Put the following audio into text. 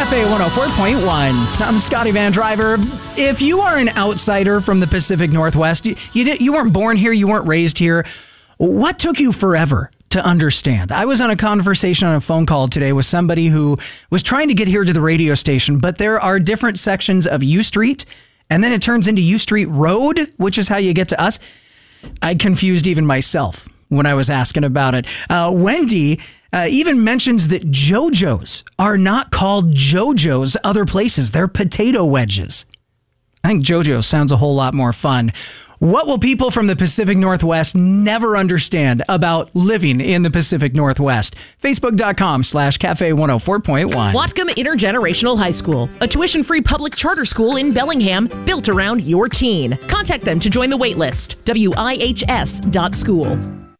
Cafe 104.1. I'm Scotty Van Driver. If you are an outsider from the Pacific Northwest, you weren't born here, you weren't raised here, what took you forever to understand? I was on a conversation on a phone call today with somebody who was trying to get here to the radio station, but there are different sections of U Street, and then it turns into U Street Road, which is how you get to us. I confused even myself when I was asking about it. Wendy even mentions that JoJo's are not called JoJo's other places. They're potato wedges. I think JoJo sounds a whole lot more fun. What will people from the Pacific Northwest never understand about living in the Pacific Northwest? Facebook.com/Cafe 104.1. Whatcom Intergenerational High School, a tuition-free public charter school in Bellingham built around your teen. Contact them to join the waitlist. WIHS.school.